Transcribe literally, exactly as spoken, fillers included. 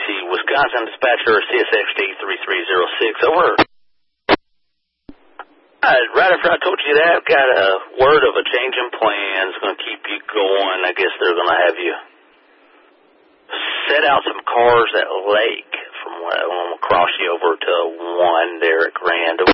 C, Wisconsin dispatcher, C S X D three three zero six, over. Right, right after I told you that, got a word of a change in plans, going to keep you going. I guess they're going to have you set out some cars at Lake from what I'm going to cross you over to one there at Grand.